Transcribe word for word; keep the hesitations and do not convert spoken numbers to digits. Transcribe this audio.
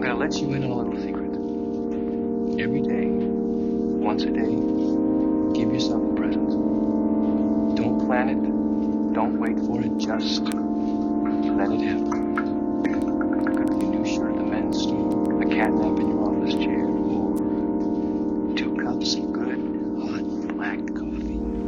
gonna let you in on a little secret. Every day, once a day, give yourself a present. Don't plan it. Don't wait for it. Just let it happen. Could be a new shirt at the men's store, a cat nap in your